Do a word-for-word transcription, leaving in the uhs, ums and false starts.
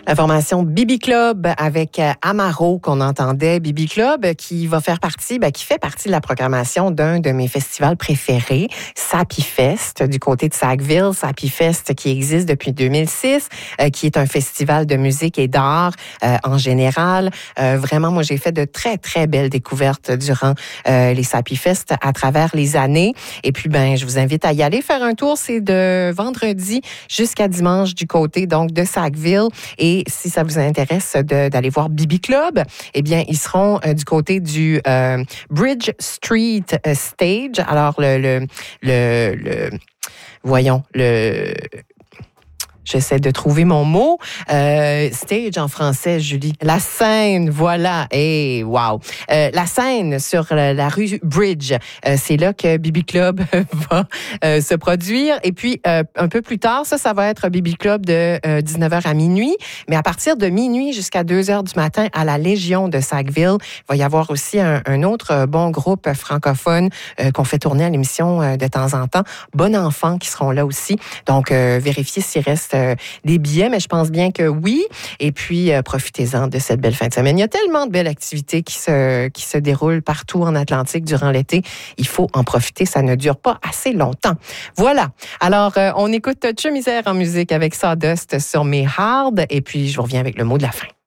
La formation Bibi Club avec Amaro qu'on entendait. Bibi Club qui va faire partie, ben, qui fait partie de la programmation d'un de mes festivals préférés, Sappy Fest, du côté de Sackville. Sappy Fest qui existe depuis deux mille six, euh, qui est un festival de musique et d'art euh, en général. Euh, vraiment, moi, j'ai fait de très, très belles découvertes durant euh, les Sappy Fest à travers les années. Et puis, ben, je vous invite à y aller faire un tour. C'est de vendredi jusqu'à dimanche du côté, donc, de Sackville. Et si ça vous intéresse de, d'aller voir Bibi Club, eh bien, ils seront euh, du côté du euh, Bridge Street euh, Stage. Alors, le, le, le, le voyons, le... J'essaie de trouver mon mot. Euh, stage en français, Julie. La scène, voilà. Et hey, wow. Euh, la scène sur la, la rue Bridge. Euh, c'est là que Bibi Club va euh, se produire. Et puis, euh, un peu plus tard, ça, ça va être Bibi Club de euh, dix-neuf heures à minuit. Mais à partir de minuit jusqu'à deux heures du matin, à la Légion de Sackville, il va y avoir aussi un, un autre bon groupe francophone euh, qu'on fait tourner à l'émission euh, de temps en temps. Bon Enfant qui seront là aussi. Donc, euh, vérifiez s'il reste Euh, des billets, mais je pense bien que oui. Et puis, euh, profitez-en de cette belle fin de semaine. Il y a tellement de belles activités qui se, qui se déroulent partout en Atlantique durant l'été. Il faut en profiter. Ça ne dure pas assez longtemps. Voilà. Alors, euh, on écoute Chemisère en musique avec Sawdust sur mes Hard. Et puis, je vous reviens avec le mot de la fin.